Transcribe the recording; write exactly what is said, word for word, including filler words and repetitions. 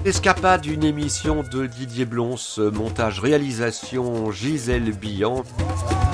Escapade, une émission de Didier Blonce, montage réalisation Gisèle Billan.